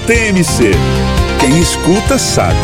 TMC. Quem escuta sabe.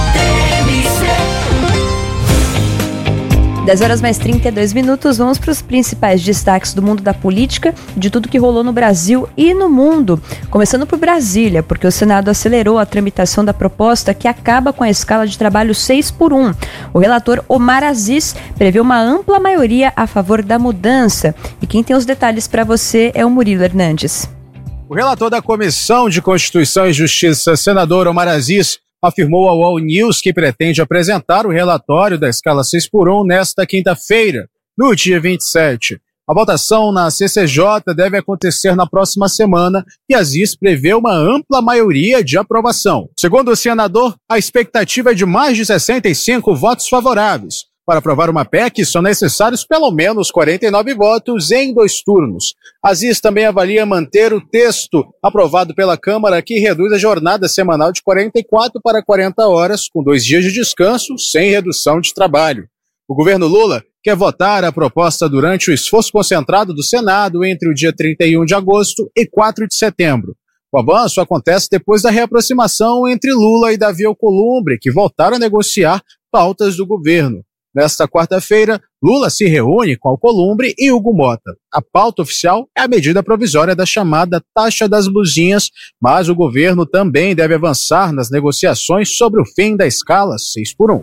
10h mais 32, vamos para os principais destaques do mundo da política, de tudo que rolou no Brasil e no mundo. Começando por Brasília, porque o Senado acelerou a tramitação da proposta que acaba com a escala de trabalho 6x1. O relator Omar Aziz prevê uma ampla maioria a favor da mudança. E quem tem os detalhes para você é o Murilo Hernandes. O relator da Comissão de Constituição e Justiça, senador Omar Aziz, afirmou ao All News que pretende apresentar o relatório da escala 6x1 nesta quinta-feira, no dia 27. A votação na CCJ deve acontecer na próxima semana e Aziz prevê uma ampla maioria de aprovação. Segundo o senador, a expectativa é de mais de 65 votos favoráveis. Para aprovar uma PEC, são necessários pelo menos 49 votos em 2 turnos. Aziz também avalia manter o texto aprovado pela Câmara, que reduz a jornada semanal de 44 para 40 horas, com 2 dias de descanso, sem redução de trabalho. O governo Lula quer votar a proposta durante o esforço concentrado do Senado entre o dia 31 de agosto e 4 de setembro. O avanço acontece depois da reaproximação entre Lula e Davi Alcolumbre, que voltaram a negociar pautas do governo. Nesta quarta-feira, Lula se reúne com Alcolumbre e Hugo Mota. A pauta oficial é a medida provisória da chamada taxa das blusinhas, mas o governo também deve avançar nas negociações sobre o fim da escala 6x1.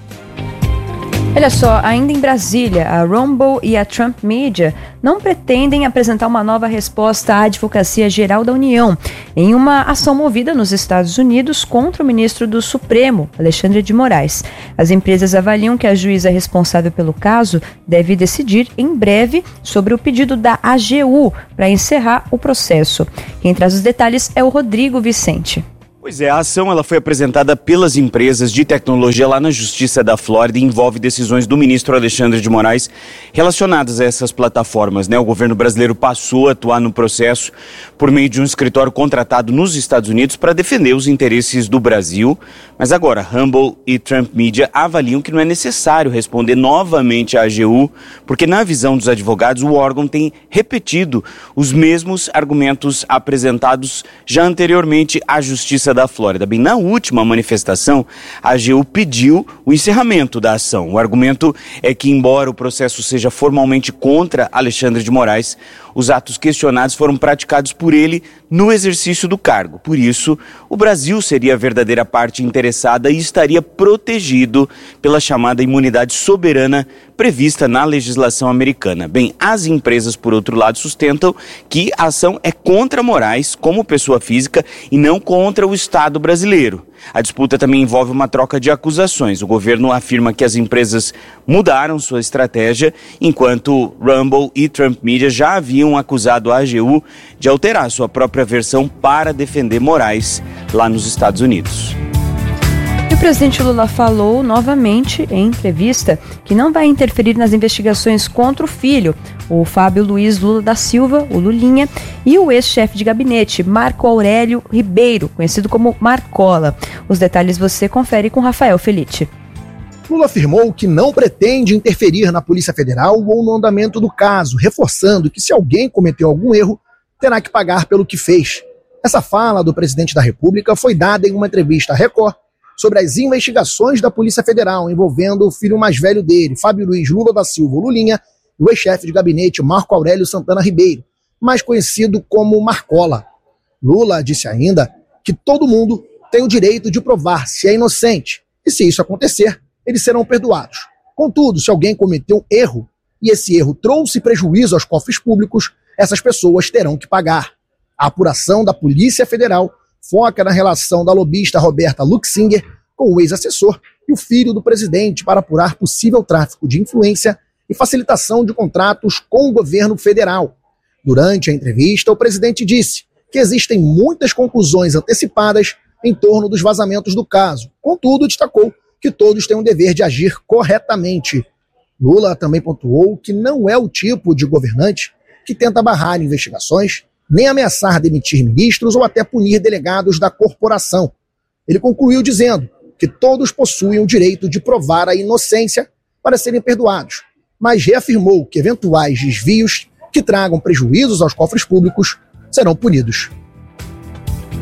Olha só, ainda em Brasília, a Rumble e a Trump Media não pretendem apresentar uma nova resposta à Advocacia Geral da União em uma ação movida nos Estados Unidos contra o ministro do Supremo, Alexandre de Moraes. As empresas avaliam que a juíza responsável pelo caso deve decidir em breve sobre o pedido da AGU para encerrar o processo. Quem traz os detalhes é o Rodrigo Vicente. Pois é, a ação ela foi apresentada pelas empresas de tecnologia lá na Justiça da Flórida e envolve decisões do ministro Alexandre de Moraes relacionadas a essas plataformas, né? O governo brasileiro passou a atuar no processo por meio de um escritório contratado nos Estados Unidos para defender os interesses do Brasil, mas agora Rumble e Trump Media avaliam que não é necessário responder novamente à AGU, porque na visão dos advogados o órgão tem repetido os mesmos argumentos apresentados já anteriormente à Justiça da Flórida. Bem, na última manifestação, a AGU pediu o encerramento da ação. O argumento é que, embora o processo seja formalmente contra Alexandre de Moraes, os atos questionados foram praticados por ele no exercício do cargo. Por isso, o Brasil seria a verdadeira parte interessada e estaria protegido pela chamada imunidade soberana prevista na legislação americana. Bem, as empresas, por outro lado, sustentam que a ação é contra Moraes como pessoa física e não contra o Estado brasileiro. A disputa também envolve uma troca de acusações. O governo afirma que as empresas mudaram sua estratégia, enquanto Rumble e Trump Media já haviam acusado a AGU de alterar sua própria versão para defender Moraes lá nos Estados Unidos. E o presidente Lula falou novamente em entrevista que não vai interferir nas investigações contra o filho, o Fábio Luiz Lula da Silva, o Lulinha, e o ex-chefe de gabinete, Marco Aurélio Ribeiro, conhecido como Marcola. Os detalhes você confere com Rafael Felitti. Lula afirmou que não pretende interferir na Polícia Federal ou no andamento do caso, reforçando que se alguém cometeu algum erro, terá que pagar pelo que fez. Essa fala do presidente da República foi dada em uma entrevista à Record sobre as investigações da Polícia Federal envolvendo o filho mais velho dele, Fábio Luiz Lula da Silva, o Lulinha, e o ex-chefe de gabinete, Marco Aurélio Santana Ribeiro, mais conhecido como Marcola. Lula disse ainda que todo mundo tem o direito de provar se é inocente, e se isso acontecer, eles serão perdoados. Contudo, se alguém cometeu um erro, e esse erro trouxe prejuízo aos cofres públicos, essas pessoas terão que pagar. A apuração da Polícia Federal foca na relação da lobista Roberta Luxinger com o ex-assessor e o filho do presidente para apurar possível tráfico de influência e facilitação de contratos com o governo federal. Durante a entrevista, o presidente disse que existem muitas conclusões antecipadas em torno dos vazamentos do caso. Contudo, destacou que todos têm o dever de agir corretamente. Lula também pontuou que não é o tipo de governante que tenta barrar investigações, nem ameaçar demitir ministros ou até punir delegados da corporação. Ele concluiu dizendo que todos possuem o direito de provar a inocência para serem perdoados, mas reafirmou que eventuais desvios que tragam prejuízos aos cofres públicos serão punidos.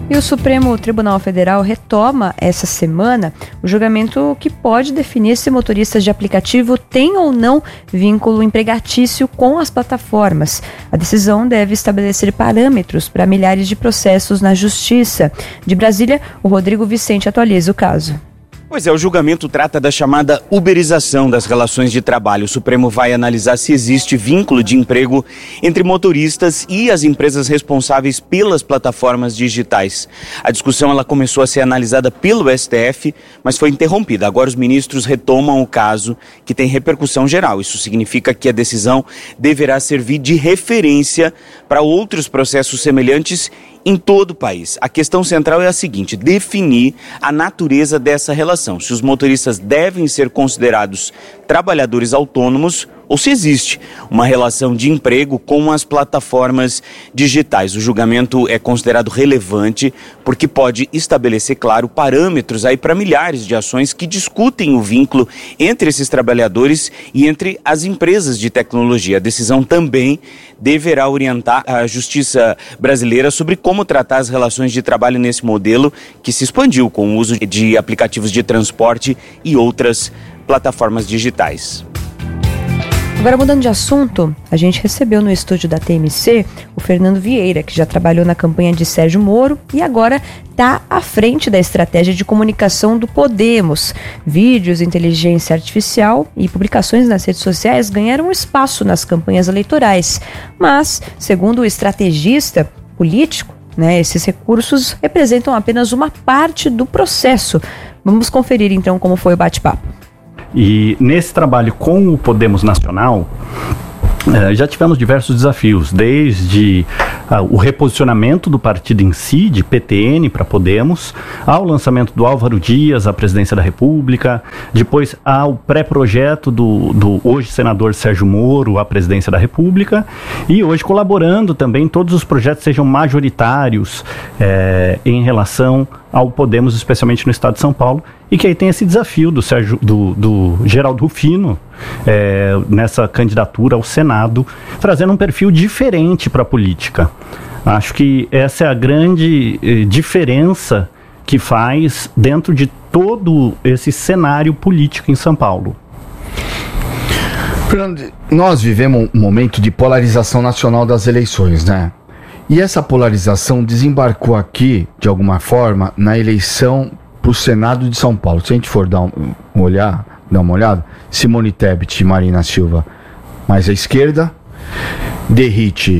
E o Supremo Tribunal Federal retoma essa semana o julgamento que pode definir se motoristas de aplicativo têm ou não vínculo empregatício com as plataformas. A decisão deve estabelecer parâmetros para milhares de processos na Justiça. De Brasília, o Rodrigo Vicente atualiza o caso. Pois é, o julgamento trata da chamada uberização das relações de trabalho. O Supremo vai analisar se existe vínculo de emprego entre motoristas e as empresas responsáveis pelas plataformas digitais. A discussão ela começou a ser analisada pelo STF, mas foi interrompida. Agora os ministros retomam o caso, que tem repercussão geral. Isso significa que a decisão deverá servir de referência para outros processos semelhantes em todo o país. A questão central é a seguinte: definir a natureza dessa relação. Se os motoristas devem ser considerados trabalhadores autônomos ou se existe uma relação de emprego com as plataformas digitais. O julgamento é considerado relevante porque pode estabelecer, claro, parâmetros aí para milhares de ações que discutem o vínculo entre esses trabalhadores e entre as empresas de tecnologia. A decisão também deverá orientar a justiça brasileira sobre como tratar as relações de trabalho nesse modelo que se expandiu com o uso de aplicativos de transporte e outras plataformas digitais. Agora, mudando de assunto, a gente recebeu no estúdio da TMC o Fernando Vieira, que já trabalhou na campanha de Sérgio Moro e agora está à frente da estratégia de comunicação do Podemos. Vídeos, inteligência artificial e publicações nas redes sociais ganharam espaço nas campanhas eleitorais. Mas, segundo o estrategista político, esses recursos representam apenas uma parte do processo. Vamos conferir então como foi o bate-papo. E nesse trabalho com o Podemos Nacional, já tivemos diversos desafios, desde o reposicionamento do partido em si, de PTN para Podemos, ao lançamento do Álvaro Dias à presidência da República, depois ao pré-projeto do hoje senador Sérgio Moro à presidência da República, e hoje colaborando também, todos os projetos sejam majoritários em relação ao Podemos, especialmente no estado de São Paulo, e que aí tem esse desafio do Geraldo Rufino nessa candidatura ao Senado, trazendo um perfil diferente para a política. Acho que essa é a grande diferença que faz dentro de todo esse cenário político em São Paulo. Fernando, nós vivemos um momento de polarização nacional das eleições, né? E essa polarização desembarcou aqui, de alguma forma, na eleição para o Senado de São Paulo. Se a gente for dar uma olhada, Simone Tebet e Marina Silva mais à esquerda, Derrite,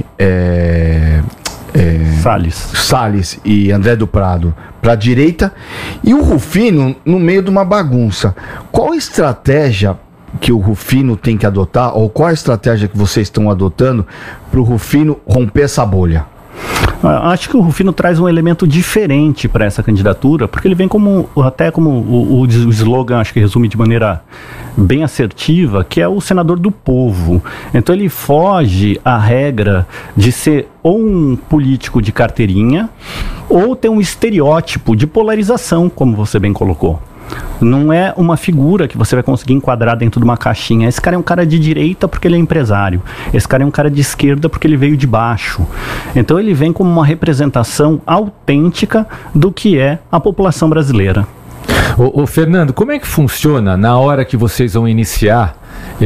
Salles e André do Prado para a direita, e o Rufino no meio de uma bagunça. Qual a estratégia que o Rufino tem que adotar, ou qual a estratégia que vocês estão adotando para o Rufino romper essa bolha? Acho que o Rufino traz um elemento diferente para essa candidatura, porque ele vem como o slogan, acho que resume de maneira bem assertiva, que é o senador do povo. Então ele foge à regra de ser ou um político de carteirinha, ou ter um estereótipo de polarização, como você bem colocou. Não é uma figura que você vai conseguir enquadrar dentro de uma caixinha. Esse cara é um cara de direita porque ele é empresário. Esse cara é um cara de esquerda porque ele veio de baixo. Então ele vem como uma representação autêntica do que é a população brasileira. Ô Fernando, como é que funciona na hora que vocês vão iniciar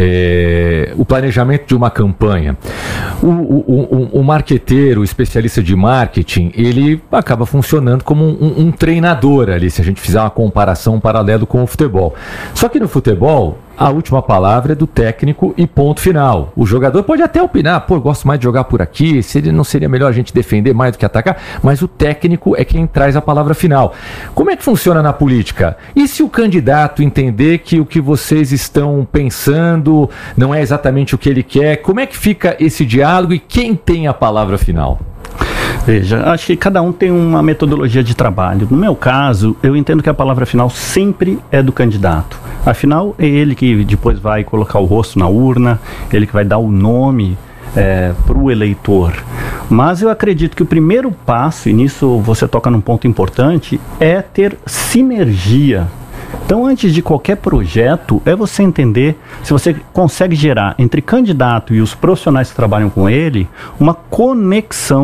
o planejamento de uma campanha? O marqueteiro, o especialista de marketing, ele acaba funcionando como um treinador ali, se a gente fizer uma comparação, um paralelo com o futebol. Só que no futebol, a última palavra é do técnico e ponto final. O jogador pode até opinar, gosto mais de jogar por aqui, não seria melhor a gente defender mais do que atacar, mas o técnico é quem traz a palavra final. Como é que funciona na política? E se o candidato entender que o que vocês estão pensando não é exatamente o que ele quer, como é que fica esse diálogo e quem tem a palavra final? Veja, acho que cada um tem uma metodologia de trabalho. No meu caso, eu entendo que a palavra final sempre é do candidato. Afinal, é ele que depois vai colocar o rosto na urna, ele que vai dar o nome para o eleitor. Mas eu acredito que o primeiro passo, e nisso você toca num ponto importante, é ter sinergia. Então, antes de qualquer projeto, é você entender se você consegue gerar entre candidato e os profissionais que trabalham com ele uma conexão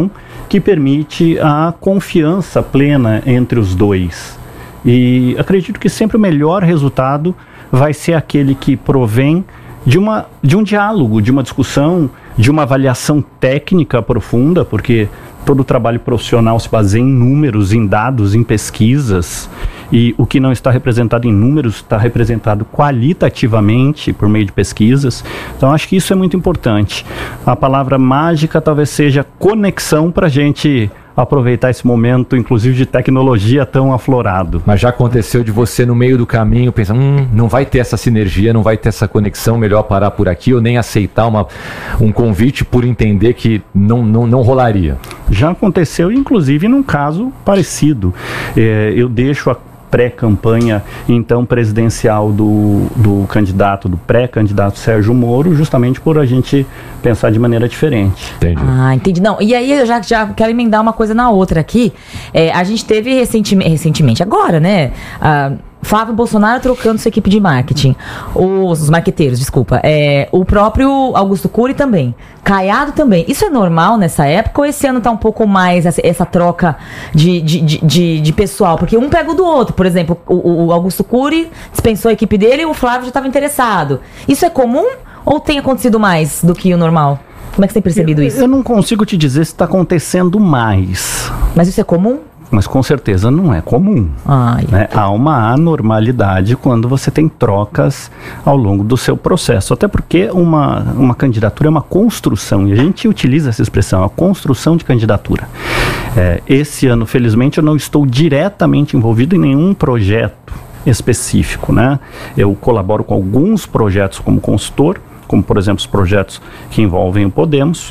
que permite a confiança plena entre os dois. E acredito que sempre o melhor resultado vai ser aquele que provém de um diálogo, de uma discussão, de uma avaliação técnica profunda, porque todo o trabalho profissional se baseia em números, em dados, em pesquisas, e o que não está representado em números está representado qualitativamente por meio de pesquisas. Então acho que isso é muito importante. A palavra mágica talvez seja conexão para a gente aproveitar esse momento, inclusive de tecnologia tão aflorado. Mas já aconteceu de você no meio do caminho pensar, não vai ter essa sinergia, não vai ter essa conexão, melhor parar por aqui, ou nem aceitar um convite por entender que não rolaria? Já aconteceu, inclusive num caso parecido. Eu deixo a pré-campanha, então, presidencial do pré-candidato Sérgio Moro, justamente por a gente pensar de maneira diferente. Entendi. Entendi. Não, e aí eu já quero emendar uma coisa na outra aqui. A gente teve recentemente agora, né? Flávio Bolsonaro trocando sua equipe de marketing. Os marqueteiros, desculpa. O próprio Augusto Cury também. Caiado também. Isso é normal nessa época ou esse ano tá um pouco mais essa troca de pessoal? Porque um pega o do outro. Por exemplo, o Augusto Cury dispensou a equipe dele e o Flávio já estava interessado. Isso é comum ou tem acontecido mais do que o normal? Como é que você tem percebido isso? Eu não consigo te dizer se está acontecendo mais. Mas isso é comum? Mas com certeza não é comum. Né? Há uma anormalidade quando você tem trocas ao longo do seu processo. Até porque uma candidatura é uma construção. E a gente utiliza essa expressão, a construção de candidatura. Esse ano, felizmente, eu não estou diretamente envolvido em nenhum projeto específico. Né? Eu colaboro com alguns projetos como consultor, como, por exemplo, os projetos que envolvem o Podemos.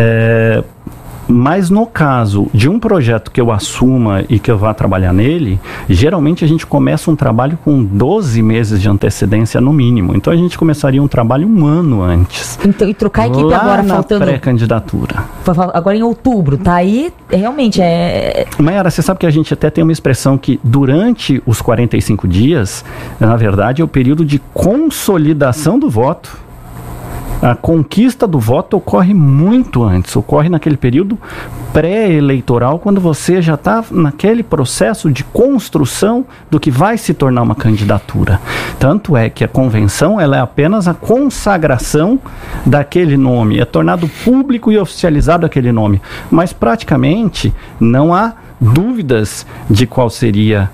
Mas no caso de um projeto que eu assuma e que eu vá trabalhar nele, geralmente a gente começa um trabalho com 12 meses de antecedência no mínimo. Então a gente começaria um trabalho um ano antes. Então, e trocar a equipe lá agora na faltando... pré-candidatura. Agora em outubro, tá aí, realmente Mayara, você sabe que a gente até tem uma expressão que durante os 45 dias, na verdade, é o período de consolidação do voto. A conquista do voto ocorre muito antes, ocorre naquele período pré-eleitoral, quando você já está naquele processo de construção do que vai se tornar uma candidatura. Tanto é que a convenção ela é apenas a consagração daquele nome, é tornado público e oficializado aquele nome, mas praticamente não há dúvidas de qual seria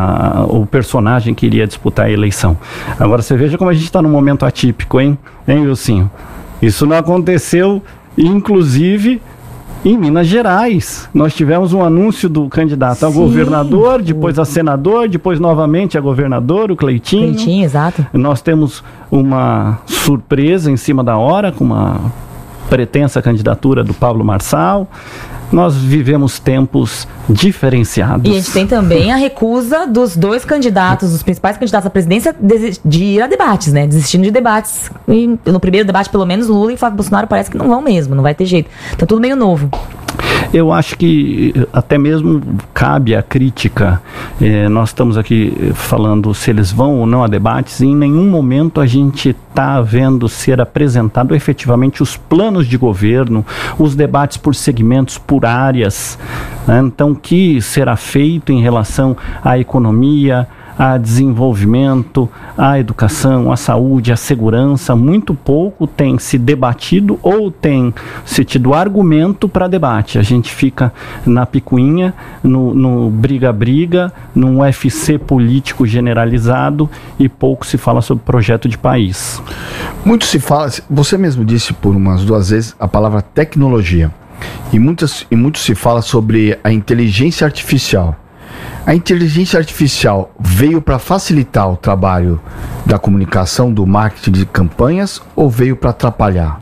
o personagem que iria disputar a eleição. Agora você veja como a gente está num momento atípico, hein Wilson? Isso não aconteceu, inclusive, em Minas Gerais. Nós tivemos um anúncio do candidato a governador, depois a senador, depois novamente a governador, o Cleitinho. Exato. Nós temos uma surpresa em cima da hora, com uma pretensa candidatura do Pablo Marçal. Nós vivemos tempos diferenciados. E a gente tem também a recusa dos dois candidatos, dos principais candidatos à presidência, de ir a debates, né? Desistindo de debates. E no primeiro debate, pelo menos, Lula e Flávio Bolsonaro parece que não vão mesmo, não vai ter jeito. Tá tudo meio novo. Eu acho que até mesmo cabe a crítica. Nós estamos aqui falando se eles vão ou não a debates, e em nenhum momento a gente está vendo ser apresentado efetivamente os planos de governo, os debates por segmentos, por áreas. Né? Então, o que será feito em relação à economia, a desenvolvimento, a educação, a saúde, a segurança, muito pouco tem se debatido ou tem se tido argumento para debate. A gente fica na picuinha, no briga-briga, num UFC político generalizado e pouco se fala sobre projeto de país. Muito se fala, você mesmo disse por umas 2 vezes a palavra tecnologia, e muito se fala sobre a inteligência artificial. A inteligência artificial veio para facilitar o trabalho da comunicação, do marketing de campanhas, ou veio para atrapalhar?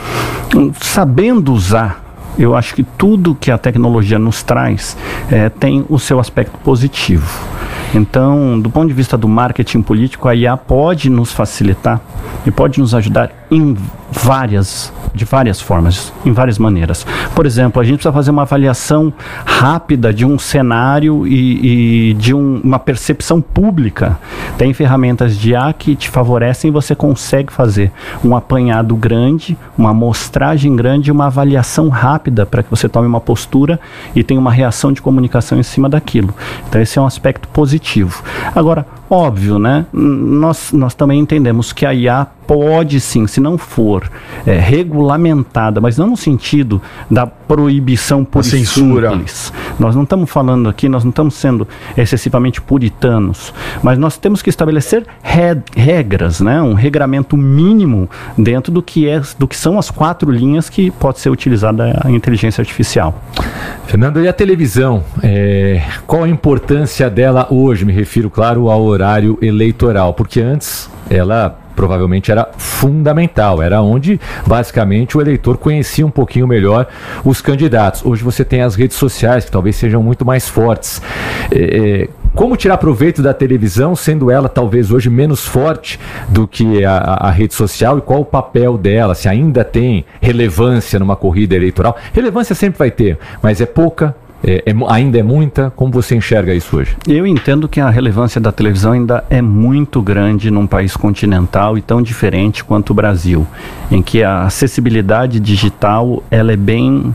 Sabendo usar, eu acho que tudo que a tecnologia nos traz tem o seu aspecto positivo. Então, do ponto de vista do marketing político, a IA pode nos facilitar e pode nos ajudar de várias formas, em várias maneiras. Por exemplo, a gente precisa fazer uma avaliação rápida de um cenário e de uma percepção pública. Tem ferramentas de IA que te favorecem e você consegue fazer um apanhado grande, uma amostragem grande, uma avaliação rápida para que você tome uma postura e tenha uma reação de comunicação em cima daquilo. Então esse é um aspecto positivo. Agora, óbvio, né? Nós também entendemos que a IA pode sim, se não for regulamentada, mas não no sentido da proibição por censura. Simples. Nós não estamos falando aqui, nós não estamos sendo excessivamente puritanos, mas nós temos que estabelecer regras, né? Um regramento mínimo dentro do que são as 4 linhas que pode ser utilizada a inteligência artificial. Fernando, e a televisão? Qual a importância dela hoje? Me refiro, claro, ao horário eleitoral, porque antes ela provavelmente era fundamental, era onde basicamente o eleitor conhecia um pouquinho melhor os candidatos. Hoje você tem as redes sociais que talvez sejam muito mais fortes. Como tirar proveito da televisão, sendo ela talvez hoje menos forte do que a rede social, e qual o papel dela, se ainda tem relevância numa corrida eleitoral? Relevância sempre vai ter, mas é pouca? Ainda é muita? Como você enxerga isso hoje? Eu entendo que a relevância da televisão ainda é muito grande num país continental e tão diferente quanto o Brasil, em que a acessibilidade digital ela é bem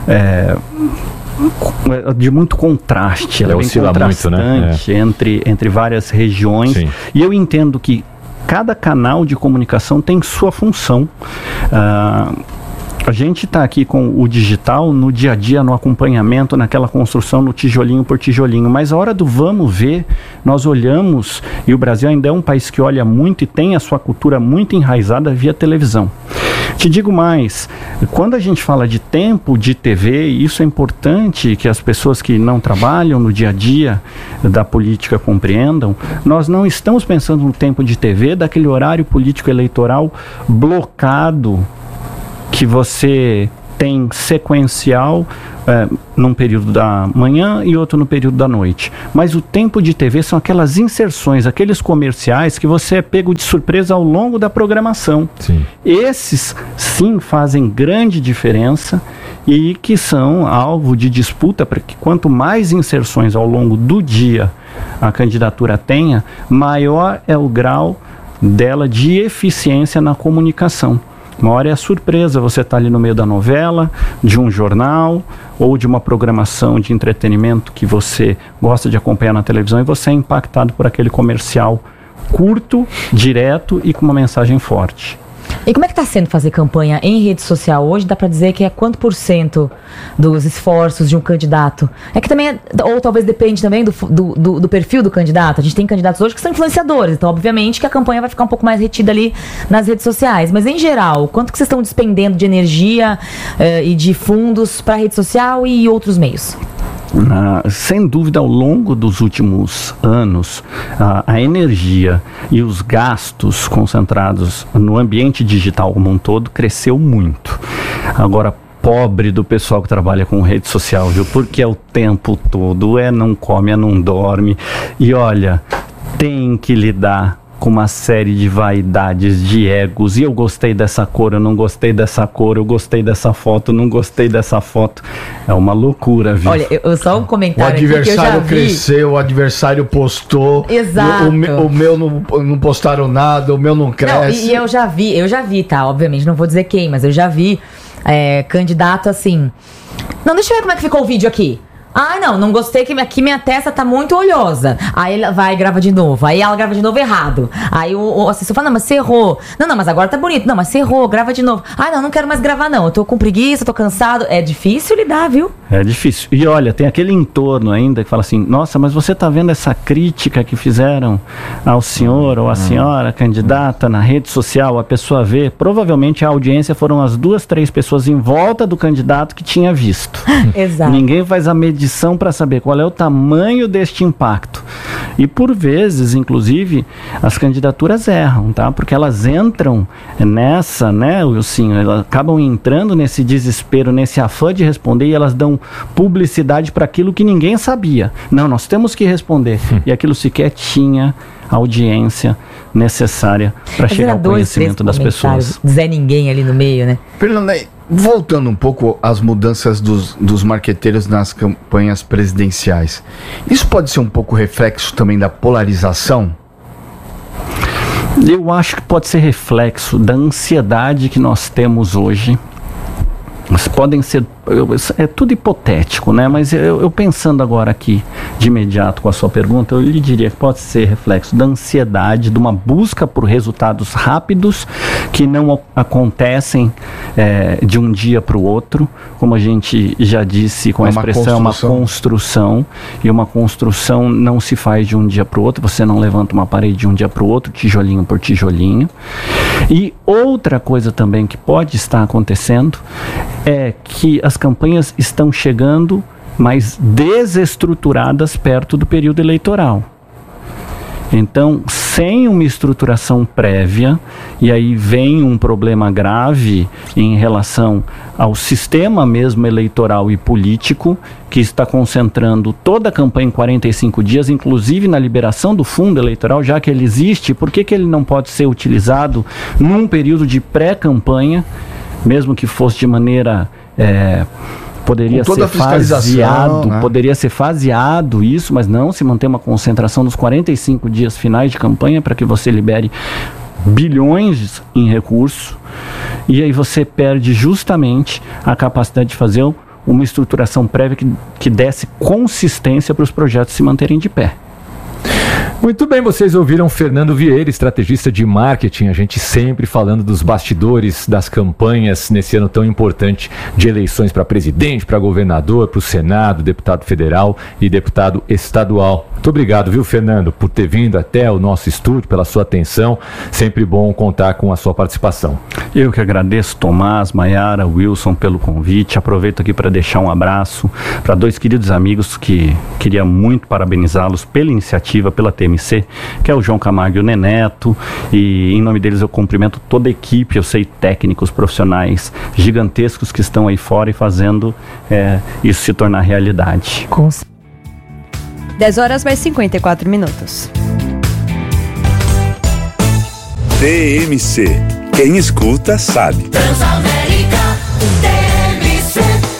de muito contraste, ela é bem contrastante, muito, né? entre várias regiões. Sim. E eu entendo que cada canal de comunicação tem sua função. A gente está aqui com o digital no dia a dia, no acompanhamento, naquela construção, no tijolinho por tijolinho, mas a hora do vamos ver, nós olhamos, e o Brasil ainda é um país que olha muito e tem a sua cultura muito enraizada via televisão. Te digo mais, quando a gente fala de tempo de TV, isso é importante que as pessoas que não trabalham no dia a dia da política compreendam, nós não estamos pensando no tempo de TV daquele horário político eleitoral blocado, que você tem sequencial num período da manhã e outro no período da noite. Mas o tempo de TV são aquelas inserções, aqueles comerciais que você é pego de surpresa ao longo da programação. Sim. Esses, sim, fazem grande diferença e que são alvo de disputa, para que quanto mais inserções ao longo do dia a candidatura tenha, maior é o grau dela de eficiência na comunicação. Uma hora é a surpresa, você está ali no meio da novela, de um jornal ou de uma programação de entretenimento que você gosta de acompanhar na televisão e você é impactado por aquele comercial curto, direto e com uma mensagem forte. E como é que está sendo fazer campanha em rede social hoje? Dá para dizer que é quanto % dos esforços de um candidato? É que também, ou talvez depende também do perfil do candidato. A gente tem candidatos hoje que são influenciadores, então obviamente que a campanha vai ficar um pouco mais retida ali nas redes sociais. Mas em geral, quanto que vocês estão despendendo de energia e de fundos para a rede social e outros meios? Sem dúvida, ao longo dos últimos anos, a energia e os gastos concentrados no ambiente digital como um todo cresceu muito. Agora, pobre do pessoal que trabalha com rede social, viu? Porque é o tempo todo, não come, não dorme. E olha, tem que lidar com uma série de vaidades, de egos, e eu gostei dessa cor, eu não gostei dessa cor, eu gostei dessa foto, não gostei dessa foto. É uma loucura, viu? Olha, eu só um comentário. O adversário cresceu, o adversário postou. Exato. O meu não postaram nada, o meu não cresce. Não, e eu já vi, tá? Obviamente, não vou dizer quem, mas eu já vi candidato assim. Não, deixa eu ver como é que ficou o vídeo aqui. Ah, não gostei, que aqui minha testa tá muito olhosa. Aí ela vai e grava de novo. Aí ela grava de novo errado. Aí o assessor fala, não, mas você errou. Não, mas agora tá bonito. Não, mas você errou, grava de novo. Ah, não quero mais gravar não. Eu tô com preguiça, tô cansado. É difícil lidar, viu? É difícil. E olha, tem aquele entorno ainda que fala assim, nossa, mas você tá vendo essa crítica que fizeram ao senhor ou à senhora candidata na rede social, a pessoa vê, provavelmente a audiência foram as 2, 3 pessoas em volta do candidato que tinha visto. Exato. Ninguém faz a medição para saber qual é o tamanho deste impacto. E por vezes, inclusive, as candidaturas erram, tá? Porque elas entram nessa, né, assim, elas acabam entrando nesse desespero, nesse afã de responder, e elas dão publicidade para aquilo que ninguém sabia. Não, nós temos que responder. E aquilo sequer tinha audiência necessária para chegar ao conhecimento das pessoas. Zé Ninguém ali no meio, né? Fernanda, voltando um pouco às mudanças dos marqueteiros nas campanhas presidenciais, isso pode ser um pouco reflexo também da polarização? Eu acho que pode ser reflexo da ansiedade que nós temos hoje. Mas podem ser, é tudo hipotético, né? Mas eu pensando agora aqui de imediato com a sua pergunta, eu lhe diria que pode ser reflexo da ansiedade, de uma busca por resultados rápidos que não acontecem de um dia para o outro, como a gente já disse com a expressão, uma construção, e uma construção não se faz de um dia para o outro, você não levanta uma parede de um dia para o outro, tijolinho por tijolinho. E outra coisa também que pode estar acontecendo é que as campanhas estão chegando mais desestruturadas perto do período eleitoral. Então, sem uma estruturação prévia, e aí vem um problema grave em relação ao sistema mesmo eleitoral e político, que está concentrando toda a campanha em 45 dias, inclusive na liberação do fundo eleitoral, já que ele existe, por que ele não pode ser utilizado num período de pré-campanha, mesmo que fosse de maneira... poderia ser faseado, né? Poderia ser faseado isso, mas não, se manter uma concentração nos 45 dias finais de campanha para que você libere bilhões em recurso, e aí você perde justamente a capacidade de fazer uma estruturação prévia que desse consistência para os projetos se manterem de pé. Muito bem, vocês ouviram Fernando Vieira, estrategista de marketing, a gente sempre falando dos bastidores das campanhas nesse ano tão importante de eleições para presidente, para governador, para o Senado, deputado federal e deputado estadual. Muito obrigado, viu, Fernando, por ter vindo até o nosso estúdio, pela sua atenção, sempre bom contar com a sua participação. Eu que agradeço, Tomás, Maiara, Wilson, pelo convite. Aproveito aqui para deixar um abraço para dois queridos amigos que queria muito parabenizá-los pela iniciativa, pela TMC, que é o João Camargo e o Neneto, e em nome deles eu cumprimento toda a equipe, eu sei técnicos, profissionais gigantescos que estão aí fora e fazendo isso se tornar realidade. 10h mais 54. TMC. Quem escuta sabe. Transamérica TMC.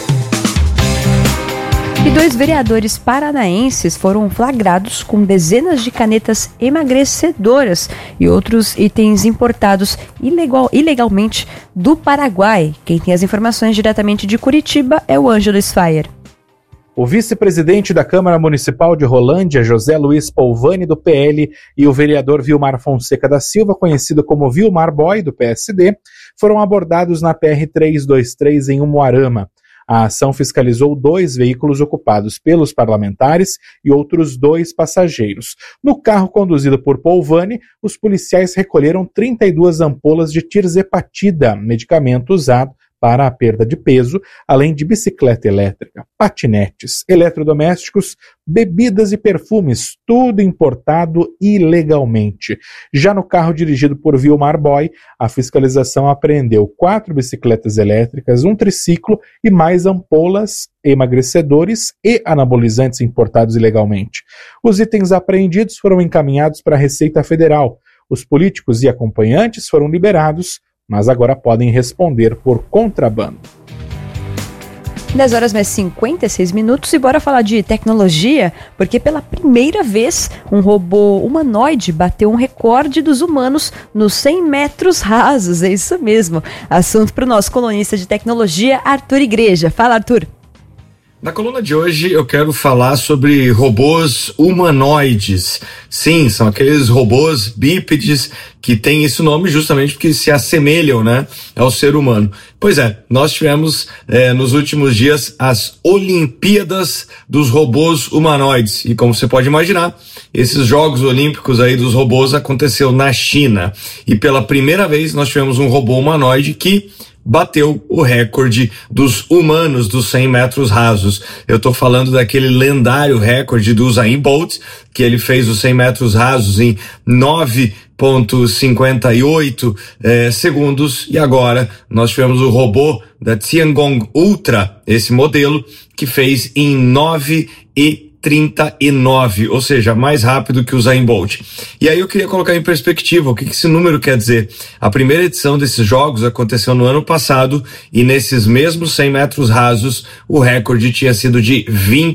E 2 vereadores paranaenses foram flagrados com dezenas de canetas emagrecedoras e outros itens importados ilegalmente do Paraguai. Quem tem as informações diretamente de Curitiba é o Ângelo Sfaier. O vice-presidente da Câmara Municipal de Rolândia, José Luiz Polvani, do PL, e o vereador Vilmar Fonseca da Silva, conhecido como Vilmar Boy, do PSD, foram abordados na PR-323 em Umuarama. A ação fiscalizou 2 veículos ocupados pelos parlamentares e outros 2 passageiros. No carro conduzido por Polvani, os policiais recolheram 32 ampolas de tirzepatida, medicamento usado para a perda de peso, além de bicicleta elétrica, patinetes, eletrodomésticos, bebidas e perfumes, tudo importado ilegalmente. Já no carro dirigido por Vilmar Boy, a fiscalização apreendeu 4 bicicletas elétricas, um triciclo e mais ampolas, emagrecedores e anabolizantes importados ilegalmente. Os itens apreendidos foram encaminhados para a Receita Federal. Os políticos e acompanhantes foram liberados, mas agora podem responder por contrabando. 10h mais 56 e bora falar de tecnologia, porque pela primeira vez um robô humanoide bateu um recorde dos humanos nos 100 metros rasos, é isso mesmo. Assunto para o nosso colunista de tecnologia, Arthur Igreja. Fala, Arthur. Na coluna de hoje eu quero falar sobre robôs humanoides. Sim, são aqueles robôs bípedes que têm esse nome justamente porque se assemelham, né, ao ser humano. Pois é, nós tivemos nos últimos dias as Olimpíadas dos Robôs Humanoides. E como você pode imaginar, esses Jogos Olímpicos aí dos robôs aconteceu na China. E pela primeira vez nós tivemos um robô humanoide que bateu o recorde dos humanos dos 100 metros rasos. Eu tô falando daquele lendário recorde do Usain Bolt, que ele fez os 100 metros rasos em 9,58 segundos, e agora nós tivemos o robô da Tiangong Ultra, esse modelo, que fez em 9,30 1,39, ou seja, mais rápido que o Usain Bolt. E aí eu queria colocar em perspectiva o que esse número quer dizer. A primeira edição desses jogos aconteceu no ano passado e nesses mesmos 100 metros rasos o recorde tinha sido de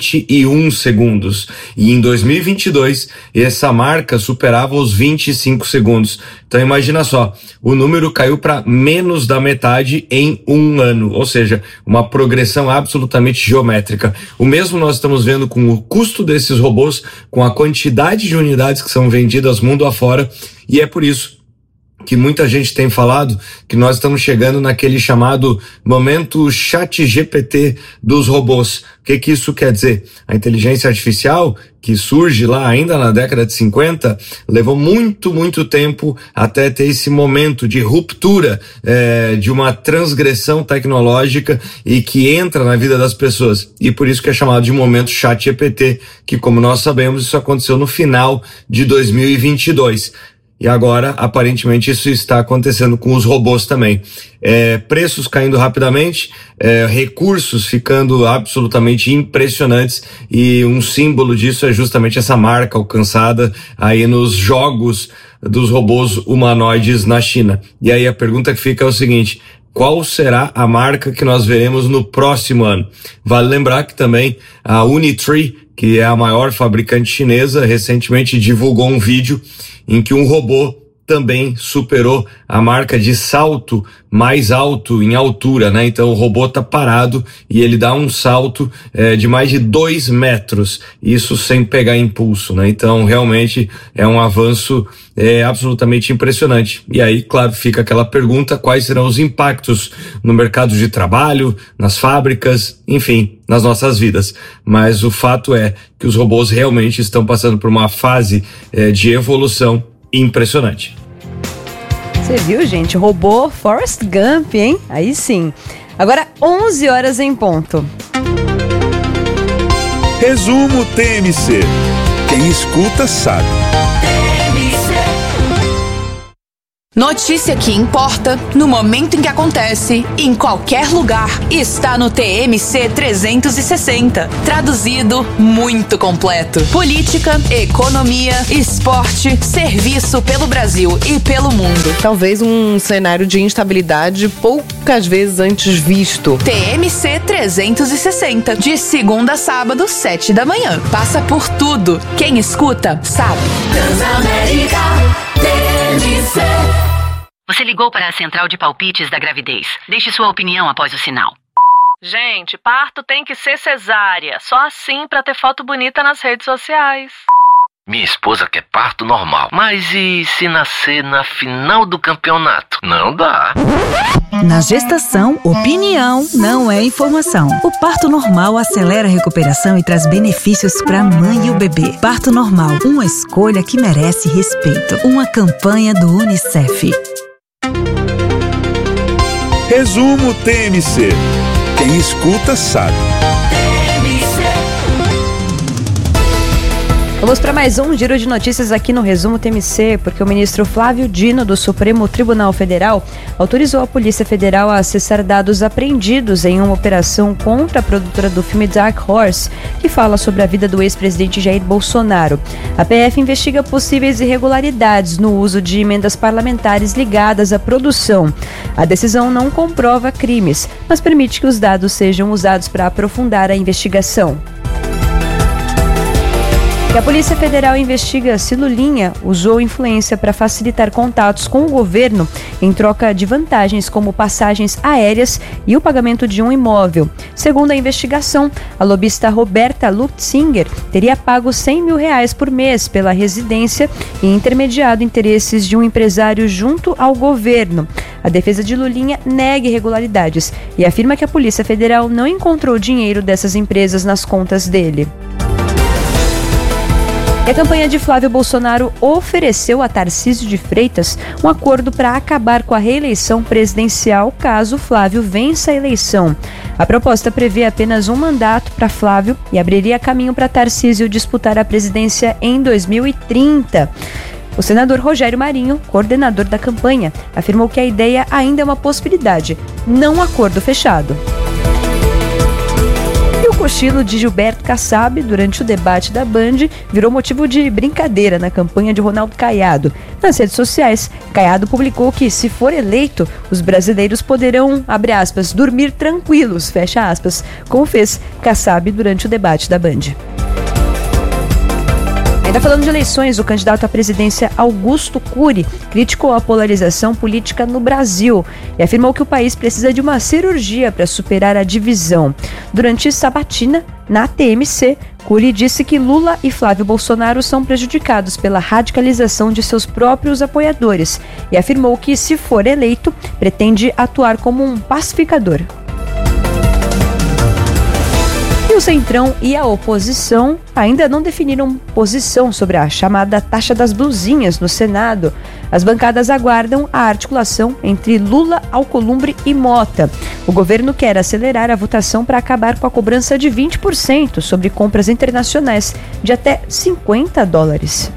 21 segundos. E em 2022 essa marca superava os 25 segundos. Então imagina só, o número caiu para menos da metade em um ano, ou seja, uma progressão absolutamente geométrica. O mesmo nós estamos vendo com o custo desses robôs, com a quantidade de unidades que são vendidas mundo afora, e é por isso que muita gente tem falado que nós estamos chegando naquele chamado momento ChatGPT dos robôs. O que isso quer dizer? A inteligência artificial, que surge lá ainda na década de 50, levou muito tempo até ter esse momento de ruptura, de uma transgressão tecnológica e que entra na vida das pessoas. E por isso que é chamado de momento ChatGPT, que, como nós sabemos, isso aconteceu no final de 2022. E agora, aparentemente, isso está acontecendo com os robôs também. Preços caindo rapidamente, recursos ficando absolutamente impressionantes, e um símbolo disso é justamente essa marca alcançada aí nos jogos dos robôs humanoides na China. E aí a pergunta que fica é o seguinte: qual será a marca que nós veremos no próximo ano? Vale lembrar que também a Unitree, que é a maior fabricante chinesa, recentemente divulgou um vídeo em que um robô também superou a marca de salto mais alto em altura, né? Então o robô tá parado e ele dá um salto de mais de 2 metros, isso sem pegar impulso, né? Então realmente é um avanço absolutamente impressionante. E aí, claro, fica aquela pergunta: quais serão os impactos no mercado de trabalho, nas fábricas, enfim, nas nossas vidas. Mas o fato é que os robôs realmente estão passando por uma fase de evolução impressionante. Você viu, gente? Robô Forrest Gump, hein? Aí sim. Agora 11 horas em ponto. Resumo TMC. Quem escuta sabe. Notícia que importa, no momento em que acontece, em qualquer lugar, está no TMC 360. Traduzido, muito completo. Política, economia, esporte, serviço pelo Brasil e pelo mundo. Talvez um cenário de instabilidade poucas vezes antes visto. TMC 360, de segunda a sábado, 7 da manhã. Passa por tudo. Quem escuta, sabe. Transamérica TMC. Você ligou para a central de palpites da gravidez. Deixe sua opinião após o sinal. Gente, parto tem que ser cesárea. Só assim pra ter foto bonita nas redes sociais. Minha esposa quer parto normal. Mas e se nascer na final do campeonato? Não dá. Na gestação, opinião não é informação. O parto normal acelera a recuperação e traz benefícios para a mãe e o bebê. Parto normal, uma escolha que merece respeito. Uma campanha do UNICEF. Resumo TMC. Quem escuta sabe. Vamos para mais um giro de notícias aqui no Resumo TMC, porque o ministro Flávio Dino, do Supremo Tribunal Federal, autorizou a Polícia Federal a acessar dados apreendidos em uma operação contra a produtora do filme Dark Horse, que fala sobre a vida do ex-presidente Jair Bolsonaro. A PF investiga possíveis irregularidades no uso de emendas parlamentares ligadas à produção. A decisão não comprova crimes, mas permite que os dados sejam usados para aprofundar a investigação. E a Polícia Federal investiga se Lulinha usou influência para facilitar contatos com o governo em troca de vantagens como passagens aéreas e o pagamento de um imóvel. Segundo a investigação, a lobista Roberta Lutzinger teria pago R$100 mil por mês pela residência e intermediado interesses de um empresário junto ao governo. A defesa de Lulinha nega irregularidades e afirma que a Polícia Federal não encontrou dinheiro dessas empresas nas contas dele. E a campanha de Flávio Bolsonaro ofereceu a Tarcísio de Freitas um acordo para acabar com a reeleição presidencial caso Flávio vença a eleição. A proposta prevê apenas um mandato para Flávio e abriria caminho para Tarcísio disputar a presidência em 2030. O senador Rogério Marinho, coordenador da campanha, afirmou que a ideia ainda é uma possibilidade, não um acordo fechado. cochilo de Gilberto Kassab durante o debate da Band virou motivo de brincadeira na campanha de Ronaldo Caiado. Nas redes sociais, Caiado publicou que, se for eleito, os brasileiros poderão, abre aspas, dormir tranquilos, fecha aspas, como fez Kassab durante o debate da Band. Ainda falando de eleições, o candidato à presidência Augusto Cury criticou a polarização política no Brasil e afirmou que o país precisa de uma cirurgia para superar a divisão. Durante sabatina, na TMC, Cury disse que Lula e Flávio Bolsonaro são prejudicados pela radicalização de seus próprios apoiadores e afirmou que, se for eleito, pretende atuar como um pacificador. E o Centrão e a oposição ainda não definiram posição sobre a chamada taxa das blusinhas no Senado. As bancadas aguardam a articulação entre Lula, Alcolumbre e Mota. O governo quer acelerar a votação para acabar com a cobrança de 20% sobre compras internacionais de até $50.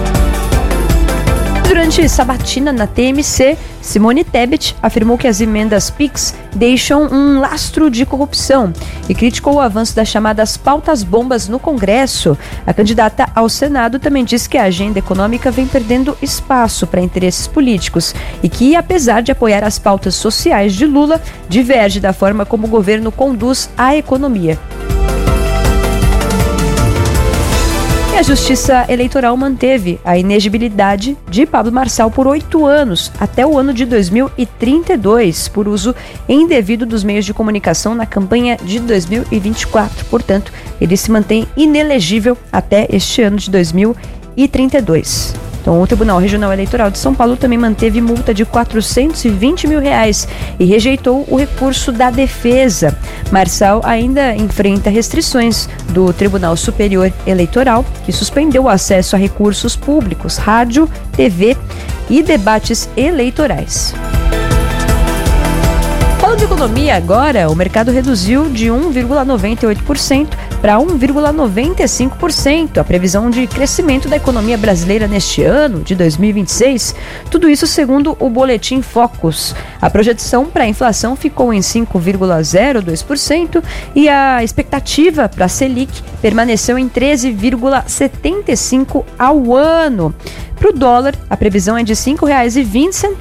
Durante sabatina na TMC, Simone Tebet afirmou que as emendas PIX deixam um lastro de corrupção e criticou o avanço das chamadas pautas-bombas no Congresso. A candidata ao Senado também disse que a agenda econômica vem perdendo espaço para interesses políticos e que, apesar de apoiar as pautas sociais de Lula, diverge da forma como o governo conduz a economia. A Justiça Eleitoral manteve a inexigibilidade de Pablo Marçal por 8 anos, até o ano de 2032, por uso indevido dos meios de comunicação na campanha de 2024. Portanto, ele se mantém inelegível até este ano de 2032. Então, o Tribunal Regional Eleitoral de São Paulo também manteve multa de R$420 mil e rejeitou o recurso da defesa. Marçal ainda enfrenta restrições do Tribunal Superior Eleitoral, que suspendeu o acesso a recursos públicos, rádio, TV e debates eleitorais. Falando de economia agora, o mercado reduziu de 1,98% para 1,95% a previsão de crescimento da economia brasileira neste ano, de 2026. Tudo isso segundo o boletim Focus. A projeção para a inflação ficou em 5,02% e a expectativa para a Selic permaneceu em 13,75% ao ano. Para o dólar, a previsão é de R$ 5,20